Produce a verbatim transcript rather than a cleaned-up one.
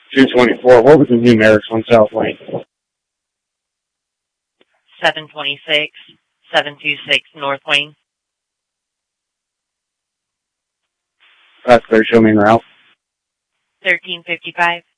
two twenty-four. What was the numerics on South Lane? seven twenty-six, seven two six North Wayne. That's their show me route. thirteen fifty-five.